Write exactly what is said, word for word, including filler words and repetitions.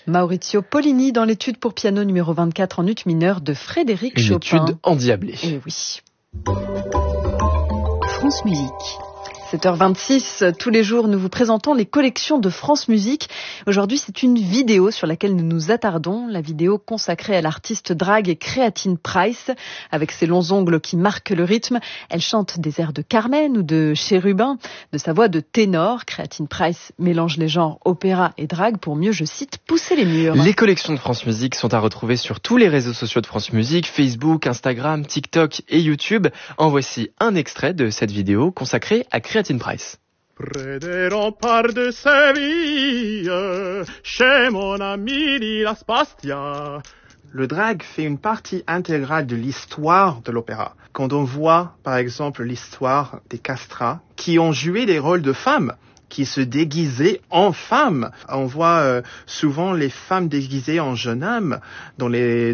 Maurizio Pollini dans l'étude pour piano numéro vingt-quatre en ut mineur de Frédéric Une Chopin. Une étude endiablée. Eh oui. France Musique. sept heures vingt-six, tous les jours, nous vous présentons les collections de France Musique. Aujourd'hui, c'est une vidéo sur laquelle nous nous attardons. La vidéo consacrée à l'artiste drague et Creatine Price. Avec ses longs ongles qui marquent le rythme, elle chante des airs de Carmen ou de Chérubin. De sa voix de ténor, Creatine Price mélange les genres opéra et drague pour mieux, je cite, pousser les murs. Les collections de France Musique sont à retrouver sur tous les réseaux sociaux de France Musique, Facebook, Instagram, TikTok et YouTube. En voici un extrait de cette vidéo consacrée à Creatine Price. Près des remparts de Séville, chez mon ami di La Spastia. Le drag fait une partie intégrale de l'histoire de l'opéra. Quand on voit, par exemple, l'histoire des castrats qui ont joué des rôles de femmes, qui se déguisaient en femmes, on voit euh, souvent les femmes déguisées en jeunes hommes dans les